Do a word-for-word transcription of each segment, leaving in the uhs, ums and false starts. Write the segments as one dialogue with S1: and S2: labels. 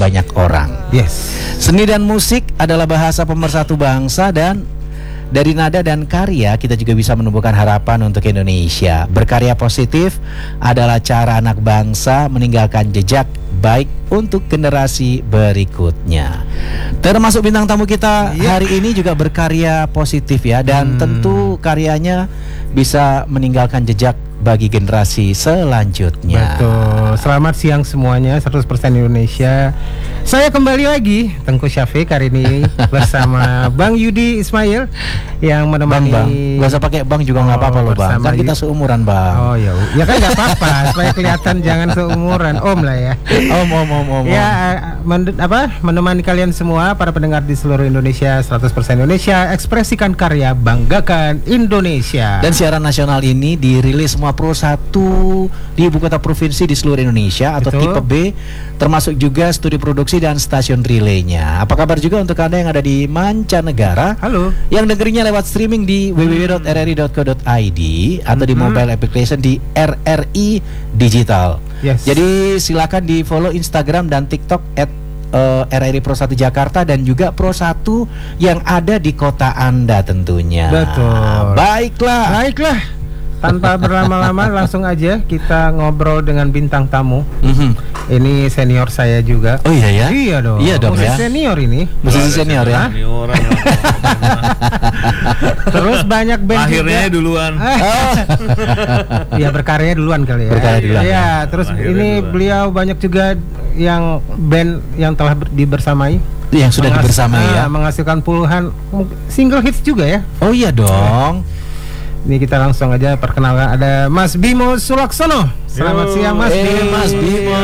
S1: banyak orang.
S2: Yes.
S1: Seni dan musik adalah bahasa pemersatu bangsa, dan dari nada dan karya kita juga bisa menumbuhkan harapan untuk Indonesia. Berkarya positif adalah cara anak bangsa meninggalkan jejak baik untuk generasi berikutnya. Termasuk bintang tamu kita
S2: ya.
S1: hari ini juga berkarya positif ya, dan
S2: hmm.
S1: tentu karyanya bisa meninggalkan jejak bagi generasi selanjutnya.
S2: Betul. Selamat siang semuanya, seratus persen Indonesia. Saya kembali lagi, Tengku Syafiq hari ini bersama Bang Yudi Ismail yang menemani.
S1: Bang, bang, gak usah pakai bang juga nggak
S2: oh,
S1: apa-apa loh bang. Kan kita seumuran bang.
S2: Oh ya, ya kan nggak apa-apa supaya kelihatan jangan seumuran, om lah ya.
S1: Om, om, om, om.
S2: Ya, men apa menemani kalian semua para pendengar di seluruh Indonesia, seratus persen Indonesia. Ekspresikan karya, banggakan Indonesia.
S1: Dan siaran nasional ini dirilis semua Pro satu di ibu kota provinsi di seluruh Indonesia atau
S2: Betul.
S1: tipe B, termasuk juga studi produksi dan stasiun relaynya. Apa kabar juga untuk Anda yang ada di mancanegara?
S2: Halo.
S1: Yang dengerinnya lewat streaming di w w w dot r r i dot co dot i d atau di
S2: Hmm.
S1: mobile application di R R I Digital.
S2: Yes.
S1: Jadi silakan di follow Instagram dan TikTok at Uh, R R I Pro satu Jakarta dan juga Pro satu yang ada di kota Anda tentunya.
S2: Betul.
S1: Baiklah.
S2: Baiklah. Tanpa berlama-lama langsung aja kita ngobrol dengan bintang tamu.
S1: Mm-hmm.
S2: Ini senior saya juga.
S1: Oh iya ya?
S2: Iya dong.
S1: Iya dong
S2: musisi
S1: ya.
S2: senior ini.
S1: Musisi senior ya.
S3: Senior,
S2: Terus banyak band
S3: akhirnya
S2: juga.
S3: duluan.
S1: Oh.
S2: Ya berkarya duluan kali ya.
S1: Berkarya duluan.
S2: Iya, terus
S3: Akhirnya
S2: ini
S3: duluan.
S2: beliau banyak juga yang band yang telah ber- dibersamai.
S1: Yang sudah
S2: Menghas-
S1: dibersamai ya.
S2: ah, menghasilkan puluhan single hits juga ya.
S1: Oh iya dong.
S2: Ini kita langsung aja perkenalkan, ada Mas Bimo Sulaksono. Selamat
S3: Yo.
S2: siang Mas
S1: Eh,
S2: Bimo.
S1: Mas Bimo.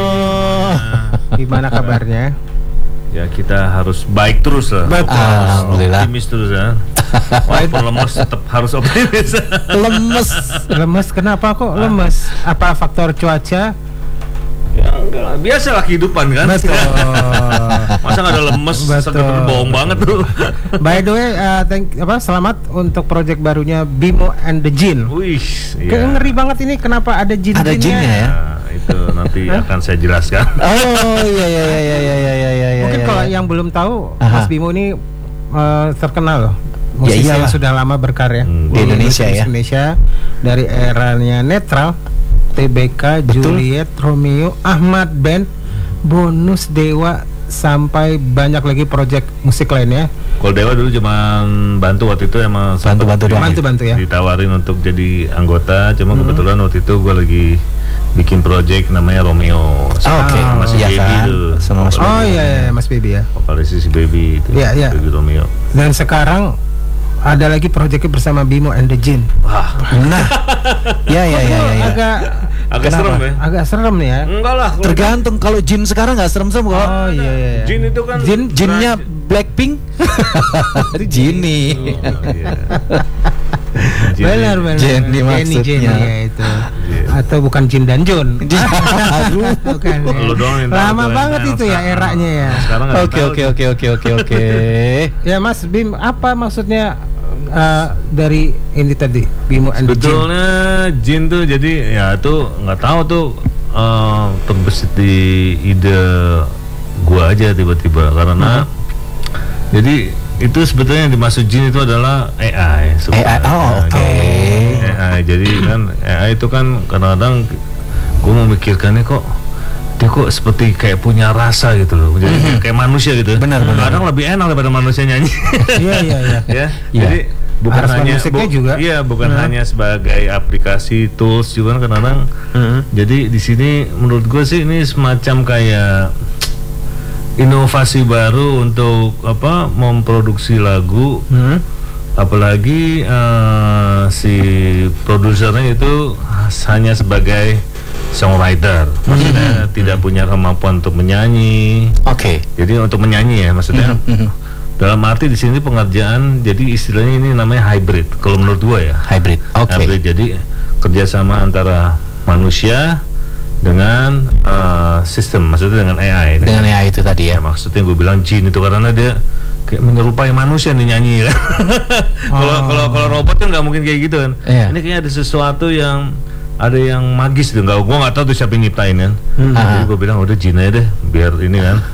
S2: Gimana kabarnya?
S3: Ya kita harus baik terus lah.
S2: Betul.
S1: Alhamdulillah.
S3: Optimis terus ya. Walaupun lemes tetap harus optimis.
S1: Lemes.
S2: Lemes kenapa kok lemes? Apa faktor cuaca?
S3: Ya enggak lah, biasa lah kehidupan kan.
S2: Betul.
S3: Masa nggak ada lemes,
S2: Betul.
S3: seger bohong banget tuh.
S2: By the way, uh, thank, apa selamat untuk project barunya Bimo and the Jin.
S3: Wih,
S2: Kayak
S3: iya.
S2: ngeri banget ini, kenapa ada jin?
S1: Ada jinnya ya?
S3: Nah, itu nanti akan saya jelaskan.
S1: Oh iya iya iya iya iya iya iya.
S2: Mungkin
S1: iya,
S2: kalau
S1: iya.
S2: yang belum tahu,
S1: Aha.
S2: Mas Bimo ini uh, terkenal loh. Musisi
S1: iyalah.
S2: yang sudah lama berkarya
S3: Hmm,
S1: di Indonesia ya.
S2: Indonesia dari eranya netral, T B K,
S1: Betul.
S2: Juliet, Romeo, Ahmad Band, Bonus Dewa, sampai banyak lagi project musik lainnya.
S3: Kalau Dewa dulu cuma bantu waktu itu emang sempat
S1: Bantu-bantu doang.
S2: Bantu-bantu ya.
S3: ditawarin untuk jadi anggota, cuma
S2: Hmm.
S3: kebetulan waktu itu gue lagi bikin project namanya Romeo.
S1: Ah, oke.
S3: Sama si
S1: Iya
S3: Baby
S1: kan?
S3: tuh.
S1: Sama Mas
S2: Oh iya, iya Mas Baby ya.
S3: Vokalis si Baby itu.
S2: Iya, iya.
S3: Baby Romeo.
S2: Dan sekarang ada lagi projectnya bersama Bimo and the Jin.
S3: Wah,
S1: Nah. Ya ya ya ya. ya.
S2: Agak
S3: agak
S1: Kenapa?
S3: serem ya.
S2: agak serem nih ya.
S3: Enggak lah. kalau-
S1: Tergantung, kalau jin sekarang nggak serem-serem kok.
S2: Oh iya iya. iya.
S3: Jin itu kan
S1: Jin jinnya Blackpink. Jadi Jinny.
S3: Oh, iya. Jin
S2: Benar
S3: ini.
S2: benar.
S1: Jenny maksudnya.
S2: Jenny ya itu.
S3: Iya.
S2: Atau bukan Jin dan John.
S1: Aduh.
S2: Bukan. Ya.
S3: Lu doang yang tahu
S2: Lama
S3: tuh,
S2: banget
S3: yang
S2: itu ya
S3: sekarang.
S2: eranya ya.
S3: Sekarang nggak
S1: Oke
S3: tahu.
S1: oke oke oke oke oke.
S2: Ya Mas Bim, apa maksudnya uh, dari ini tadi Bimo and the Jin?
S3: Sebetulnya Jin tuh jadi ya tuh nggak tahu tuh uh, terbesit di ide gua aja tiba-tiba karena
S1: Hmm.
S3: jadi itu sebetulnya yang dimaksud Jin itu adalah A I.
S1: A I,
S3: sebenarnya.
S1: oh, oke.
S3: Jadi, A I jadi kan A I itu kan kadang-kadang gua memikirkannya kok dia kok seperti kayak punya rasa gitu loh, jadi kayak manusia gitu.
S1: Benar, benar.
S3: Kadang lebih enak daripada manusia nyanyi.
S2: Iya iya iya.
S3: Ya,
S1: Iya.
S3: jadi bukan
S2: Aransemen
S3: hanya
S2: musiknya juga.
S3: iya bukan
S2: Hmm.
S3: hanya sebagai aplikasi tools juga kan kadang-kadang. Jadi di sini menurut gue sih ini semacam kayak inovasi baru untuk apa memproduksi lagu,
S2: Hmm.
S3: apalagi eh, si produsernya itu hanya sebagai songwriter, maksudnya tidak punya kemampuan untuk menyanyi.
S1: Oke.
S3: Jadi untuk menyanyi ya maksudnya. Dalam arti di sini pengerjaan, jadi istilahnya ini namanya hybrid. Kalau menurut gua ya,
S1: Hybrid. Oke.
S3: hybrid. Jadi kerjasama antara manusia dengan uh, sistem, maksudnya dengan A I.
S1: Dengan A I itu tadi
S3: Ya
S1: ya.
S3: maksudnya gue bilang jin itu karena dia kayak menyerupai manusia nih nyanyi kan. Kalau kalau kalau robot kan nggak mungkin kayak gitu kan.
S1: Iya.
S3: Ini kayaknya ada sesuatu yang ada yang magis tuh, nggak, gue nggak tahu tuh siapa yang nyiptain kan.
S2: Hmm.
S3: Jadi gue bilang udah jin aja deh, biar ini kan.